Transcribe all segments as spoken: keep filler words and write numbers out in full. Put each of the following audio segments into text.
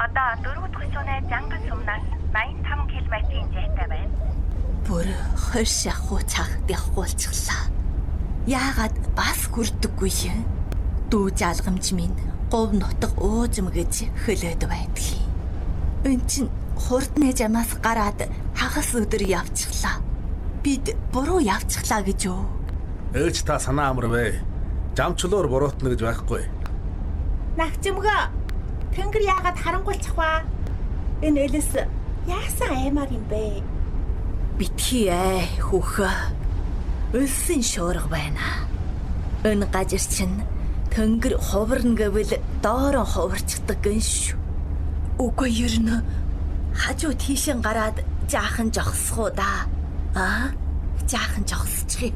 Одоо дөрөв дахь шөнө Жангал сумнаас найман таван километрийн зайтай байна. Бүр хоёр шахуу цагт явуулчихлаа. Яагаад бас хүрдэггүй юм? Дүү жалгамж минь говь нутаг уужим гэж хөлөөд байдгийг. Эн чин хурдны жамаас гараад хагас өдөр явчихлаа. Бид буруу явчихлаа гэж юу? Ээж та санаа амарвэ. Жамчлуур буруутна гэж байхгүй. Нагчимгаа тэнгэр яагаад харангуйчих вэ? Энэ элэс яасан аймаар юм бэ? Битгий ээ хүүхэ. Өлсөн шуурга байна. Энэ гажир чинь тэнгэр хуварна гэвэл доороо хуварчдаг гэн шүү. Үгүй ер нь хажуу тийшэн гараад жаахан жогсох уу да. Аа? Жаахан жогсчих.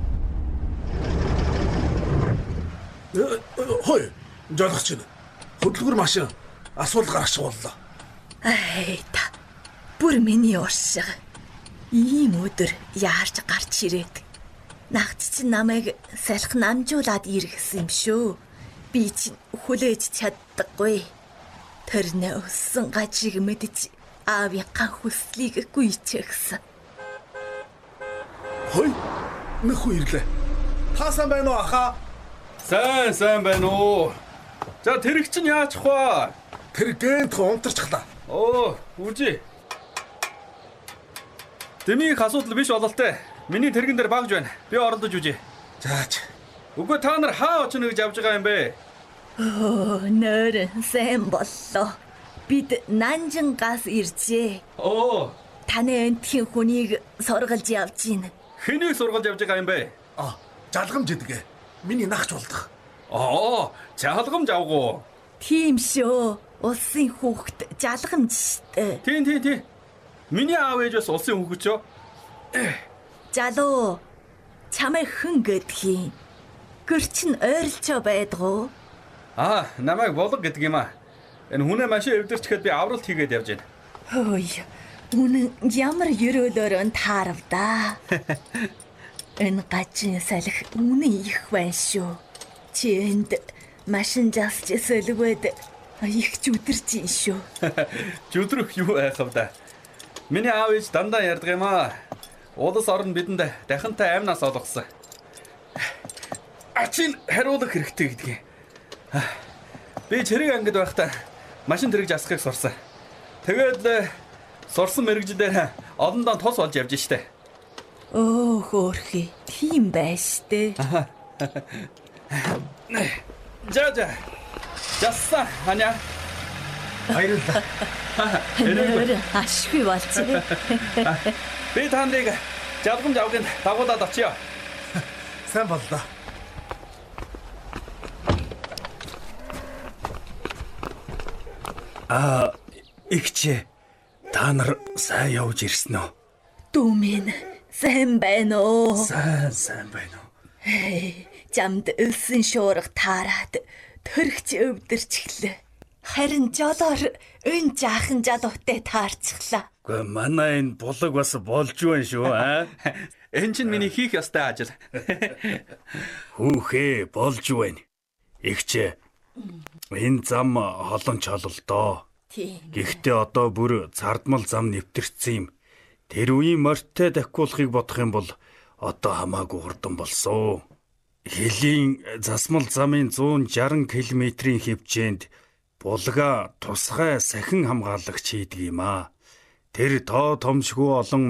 Хой, жолгоч чинь. Хөдөлгөр машин асуул гарах боллоо. Ай та. Бүр миний уршиг. Ийм өдөр яарч гарч ирээд. Нагч чинь намайг салхи намжуулаад иргэсэн юм шүү. Би чинь хүлээж чаддаггүй. Тэрнээ өссөн гажиг мэдэж аавынхаа хүслийг гүйчихсэн. Хой, нөхөө ирлээ. Таасан байна уу аха? Сайн сайн байна уу? За тэрэг чинь яачих вэ? Тэр гэнт унтарчихлаа. Оо, үгүй. Дэмийг асуудал биш бололтой. Миний тэрэгэн дээр багж байна. Би оролдож үжи. Заач. Үгүй та нар хаа очно гэж явж байгаа юм бэ? Оо, нөр сайн боллоо. Бид Нанжингаас иржээ. Оо, Таны энтхийн хүнийг сургалж явж гин. хэнийг сургалж явж байгаа юм бэ? А, жалгамж идэг. Миний нахч болдох. Оо, жалгамж авгуу. Тийм шүү. Улсын хүүхэд жалгамж штэ. Тийм тийм тийм. Миний аав ээж бас улсын хүүхэд шүү. Жалуу. Чамайг хэн гэдгийг. Гэр чин ойрлцоо байдгуу. Аа, намайг болог гэдэг юм аа. Энэ хүнээ машин эвдэрчихэд би авралт хийгээд явж байна. Хөөе. Үнэн ямар ерөөлөөрөө таарав да. Энэ гажин салхи үнэн их байна шүү. Чи энд машин жасч сөлгөөд их зүдэрч юм шүү. Зүдрөх юу айхав да. Миний аав ээж дандаа ярьдаг юм аа. Улс орн бидэнд дахинтай аймнаас олгосон. Ачин хариулах хэрэгтэй гэдгийг. Би чирэг ангид байхдаа машин тэрэг жасахыг сурсан. Тэгээд сурсан мэрэгжлээр одондоо тус болж явж штэ. Оо хөөрхий, тийм байж тээ. За за. Жасса ханя. Баярлалаа. Нөр ашгүй болчих. Би таныг жалгамж авахын дагуулад очиё. Сайн боллоо. Аа, игчээ. Та нар сайн явж ирсэн үү? Дүүмэн сайн байна уу? Сайн сайн байна уу? Хей, жамд өлсөн шуурга таарад төрөгч өвдөрчихлээ. Харин жолоор өн жаахан жалуутай таарчихлаа. Гэхдээ манай энэ булаг бас болж байна шүү, аа? Энэ чинь миний хийх ёстой ажил. Хүүхээ, болж байна. Игчээ. Энэ зам холон чолол доо. Тийм. Гэхдээ одоо бүр цардмал зам нэвтэрсэн юм. Тэр үеийн морьтой дахиулахыг бодох юм бол одоо хамаагүй хурдан болсон. Хилийн засмал замын зуун жарган километрийн хэмжээнд булгаа тусгай сахин хамгаалагч хийдэг юм аа. Тэр тоо томшгүй олон